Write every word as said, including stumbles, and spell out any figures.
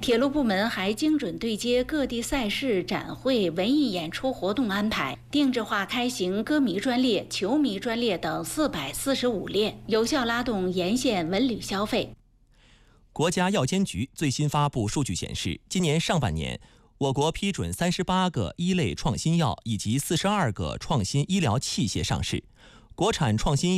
铁路部门还精准对接各地赛事、展会、文艺演出活动安排，定制化开行歌迷专列、球迷专列等四百四十五列，有效拉动沿线文旅消费。 国家药监局最新发布数据显示，今年上半年，我国批准三十八个一类创新药以及四十二个创新医疗器械上市，国产创新药